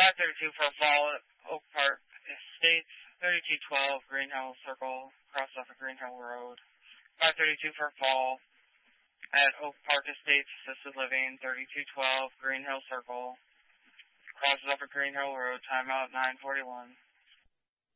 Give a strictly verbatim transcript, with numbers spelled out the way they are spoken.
five thirty-two for a fall at Oak Park Estates, thirty-two twelve Green Hill Circle, crosses off of Green Hill Road. five thirty-two for a fall at Oak Park Estates Assisted Living, thirty-two twelve Green Hill Circle, crosses off of Green Hill Road, timeout nine forty-one.